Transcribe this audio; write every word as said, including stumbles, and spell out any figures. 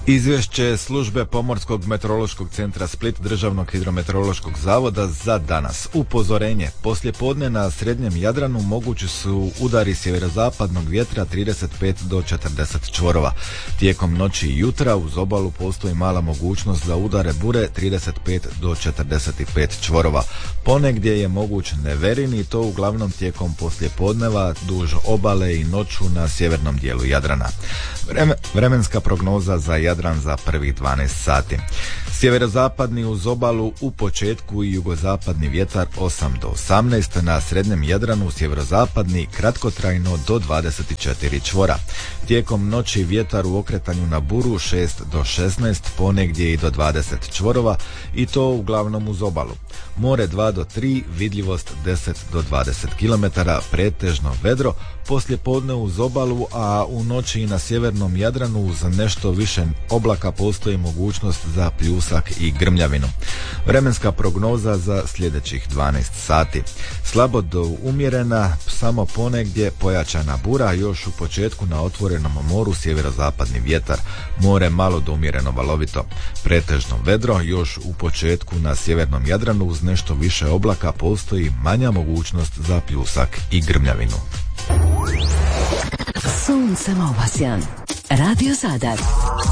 Izvješće službe Pomorskog meteorološkog centra Split Državnog hidrometeorološkog zavoda za danas. Upozorenje. Poslijepodne na srednjem Jadranu mogući su udari sjeverozapadnog vjetra trideset pet do četrdeset čvorova. Tijekom noći i jutra uz obalu postoji mala mogućnost za udare bure trideset pet do četrdeset pet čvorova. Ponegdje je moguć neverin i to uglavnom tijekom poslijepodneva duž obale i noću na sjevernom dijelu Jadrana. Vreme, vremenska prognoza za Jadran za prvih dvanaest sati. Sjeverozapadni uz obalu u početku i jugozapadni vjetar osam do osamnaest, na srednjem Jadranu sjeverozapadni kratkotrajno do dvadeset četiri čvora. Tijekom noći vjetar u okretanju na buru šest do šesnaest, ponegdje i do dvadeset čvorova i to uglavnom uz obalu. More dva do tri, vidljivost deset do dvadeset kilometara, pretežno vedro, poslijepodne uz obalu, a u noći i na sjevernom Jadranu uz nešto više oblaka postoji mogućnost za pljusak i grmljavinu. Vremenska prognoza za sljedećih dvanaest sati. Slabo do umjerena, samo ponegdje pojačana bura, još u početku na otvorenom moru sjeverozapadni vjetar, more malo do umjereno valovito. Pretežno vedro, još u početku na sjevernom Jadranu uz nešto više oblaka postoji manja mogućnost za pljusak i grmljavinu. Sunce Obasjan, Radio Zadar,